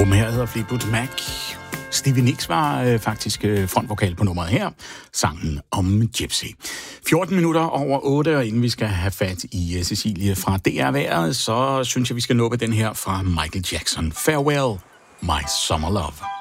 Her hedder Fleetwood Mac. Stevie Nicks var faktisk frontvokal på nummeret her. Sangen om Gypsy. 14 minutter over 8, og inden vi skal have fat i Cecilie fra DR-været, så synes jeg, vi skal nå på den her fra Michael Jackson. Farewell, my summer love.